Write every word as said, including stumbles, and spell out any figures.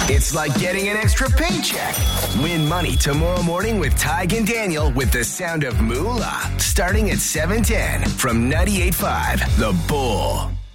It's like getting an extra paycheck. Win money tomorrow morning with Tig and Daniel with the sound of moolah. Starting at seven ten from ninety-eight point five The Bull.